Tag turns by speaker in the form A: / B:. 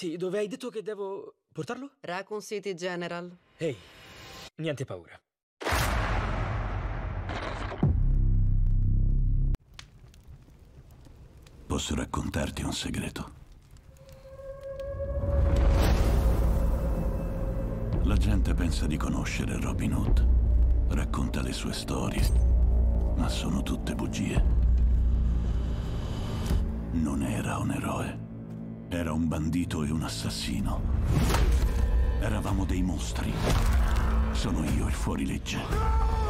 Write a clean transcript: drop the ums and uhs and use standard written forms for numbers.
A: Sì, dove hai detto che devo portarlo?
B: Raccoon City General.
A: Ehi, niente paura.
C: Posso raccontarti un segreto? La gente pensa di conoscere Robin Hood. Racconta le sue storie, ma sono tutte bugie. Non era un eroe. Era un bandito e un assassino. Eravamo dei mostri. Sono io il fuorilegge.